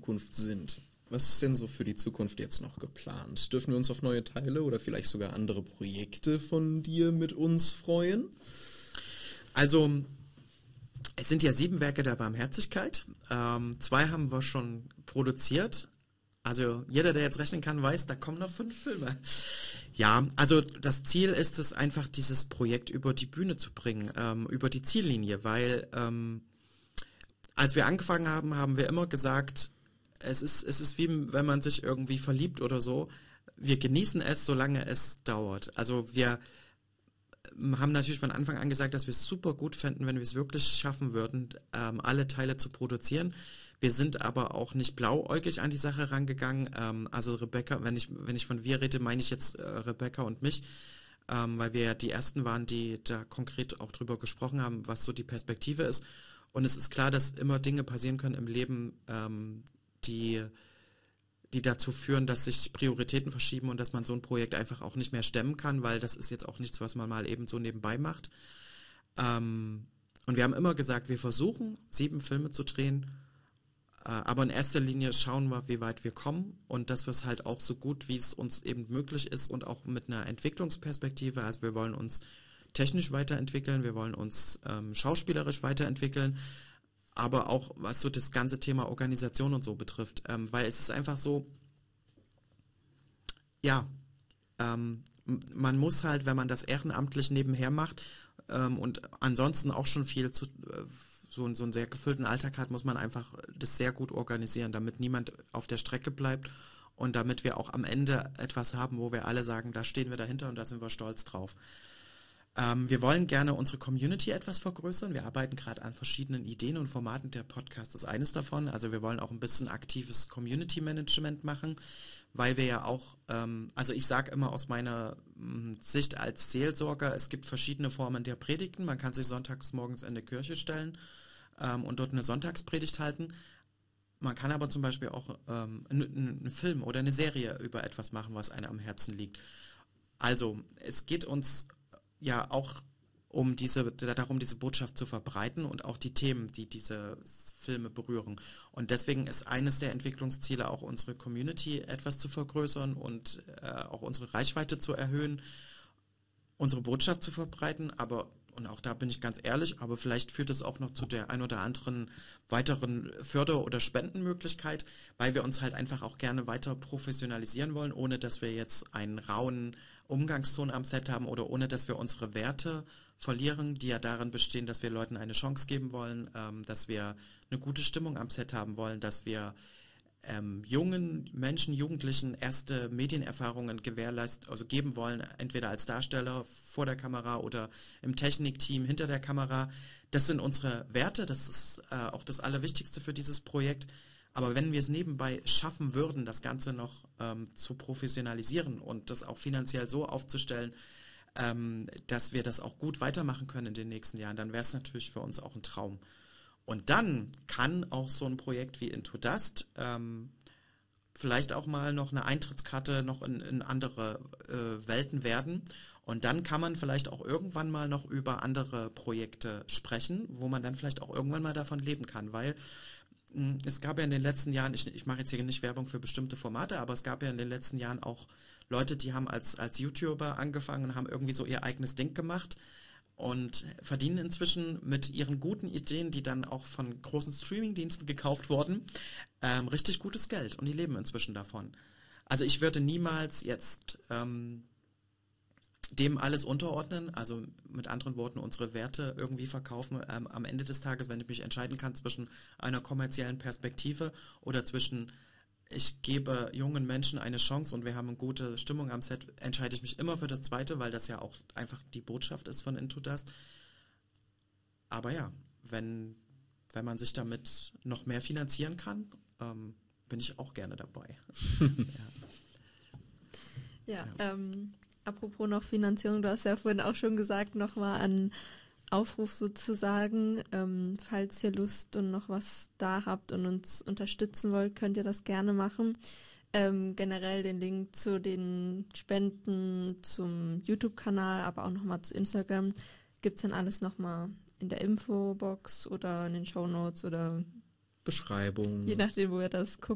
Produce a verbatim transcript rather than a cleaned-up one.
Zukunft sind. Was ist denn so für die Zukunft jetzt noch geplant? Dürfen wir uns auf neue Teile oder vielleicht sogar andere Projekte von dir mit uns freuen? Also, es sind ja sieben Werke der Barmherzigkeit. Ähm, zwei haben wir schon produziert. Also jeder, der jetzt rechnen kann, weiß, da kommen noch fünf Filme. Ja, also das Ziel ist es einfach, dieses Projekt über die Bühne zu bringen, ähm, über die Ziellinie, weil ähm, als wir angefangen haben, haben wir immer gesagt, es ist, es ist wie wenn man sich irgendwie verliebt oder so. Wir genießen es, solange es dauert. Also wir haben natürlich von Anfang an gesagt, dass wir es super gut fänden, wenn wir es wirklich schaffen würden, ähm, alle Teile zu produzieren. Wir sind aber auch nicht blauäugig an die Sache rangegangen. Ähm, also Rebecca, wenn ich, wenn ich von wir rede, meine ich jetzt äh, Rebecca und mich, ähm, weil wir ja die Ersten waren, die da konkret auch drüber gesprochen haben, was so die Perspektive ist. Und es ist klar, dass immer Dinge passieren können im Leben, ähm, die, die dazu führen, dass sich Prioritäten verschieben und dass man so ein Projekt einfach auch nicht mehr stemmen kann, weil das ist jetzt auch nichts, was man mal eben so nebenbei macht. Ähm, und wir haben immer gesagt, wir versuchen, sieben Filme zu drehen, äh, aber in erster Linie schauen wir, wie weit wir kommen und dass wir es halt auch so gut, wie es uns eben möglich ist und auch mit einer Entwicklungsperspektive, also wir wollen uns technisch weiterentwickeln, wir wollen uns ähm, schauspielerisch weiterentwickeln, aber auch was so das ganze Thema Organisation und so betrifft, ähm, weil es ist einfach so, ja, ähm, man muss halt, wenn man das ehrenamtlich nebenher macht ähm, und ansonsten auch schon viel zu, äh, so, so einen sehr gefüllten Alltag hat, muss man einfach das sehr gut organisieren, damit niemand auf der Strecke bleibt und damit wir auch am Ende etwas haben, wo wir alle sagen, da stehen wir dahinter und da sind wir stolz drauf. Ähm, wir wollen gerne unsere Community etwas vergrößern. Wir arbeiten gerade an verschiedenen Ideen und Formaten. Der Podcast ist eines davon. Also wir wollen auch ein bisschen aktives Community-Management machen, weil wir ja auch, ähm, also ich sage immer aus meiner mh, Sicht als Seelsorger, es gibt verschiedene Formen der Predigten. Man kann sich sonntags morgens in die Kirche stellen ähm, und dort eine Sonntagspredigt halten. Man kann aber zum Beispiel auch ähm, einen, einen Film oder eine Serie über etwas machen, was einem am Herzen liegt. Also es geht uns ja auch um diese, darum, diese Botschaft zu verbreiten und auch die Themen, die diese Filme berühren. Und deswegen ist eines der Entwicklungsziele auch unsere Community etwas zu vergrößern und äh, auch unsere Reichweite zu erhöhen, unsere Botschaft zu verbreiten, aber, und auch da bin ich ganz ehrlich, aber vielleicht führt es auch noch zu der ein oder anderen weiteren Förder- oder Spendenmöglichkeit, weil wir uns halt einfach auch gerne weiter professionalisieren wollen, ohne dass wir jetzt einen rauen Umgangston am Set haben oder ohne dass wir unsere Werte verlieren, die ja darin bestehen, dass wir Leuten eine Chance geben wollen, ähm, dass wir eine gute Stimmung am Set haben wollen, dass wir ähm, jungen Menschen, Jugendlichen erste Medienerfahrungen gewährleisten, also geben wollen, entweder als Darsteller vor der Kamera oder im Technikteam hinter der Kamera. Das sind unsere Werte, das ist äh, auch das Allerwichtigste für dieses Projekt. Aber wenn wir es nebenbei schaffen würden, das Ganze noch ähm, zu professionalisieren und das auch finanziell so aufzustellen, ähm, dass wir das auch gut weitermachen können in den nächsten Jahren, dann wäre es natürlich für uns auch ein Traum. Und dann kann auch so ein Projekt wie Into Dust ähm, vielleicht auch mal noch eine Eintrittskarte noch in, in andere äh, Welten werden. Und dann kann man vielleicht auch irgendwann mal noch über andere Projekte sprechen, wo man dann vielleicht auch irgendwann mal davon leben kann, weil mh, es gab ja in den letzten Jahren, ich, ich mache jetzt hier nicht Werbung für bestimmte Formate, aber es gab ja in den letzten Jahren auch Leute, die haben als, als YouTuber angefangen und haben irgendwie so ihr eigenes Ding gemacht und verdienen inzwischen mit ihren guten Ideen, die dann auch von großen Streamingdiensten gekauft wurden, ähm, richtig gutes Geld und die leben inzwischen davon. Also ich würde niemals jetzt ähm, dem alles unterordnen, also mit anderen Worten unsere Werte irgendwie verkaufen. Ähm, am Ende des Tages, wenn ich mich entscheiden kann zwischen einer kommerziellen Perspektive oder zwischen ich gebe jungen Menschen eine Chance und wir haben eine gute Stimmung am Set, entscheide ich mich immer für das Zweite, weil das ja auch einfach die Botschaft ist von Into Dust. Aber ja, wenn, wenn man sich damit noch mehr finanzieren kann, ähm, bin ich auch gerne dabei. ja, ja. Ähm, apropos noch Finanzierung, du hast ja vorhin auch schon gesagt, nochmal an Aufruf sozusagen, ähm, falls ihr Lust und noch was da habt und uns unterstützen wollt, könnt ihr das gerne machen. Ähm, generell den Link zu den Spenden, zum YouTube-Kanal, aber auch nochmal zu Instagram, gibt's dann alles nochmal in der Infobox oder in den Shownotes oder Beschreibung. Je nachdem, wo ihr das guckt.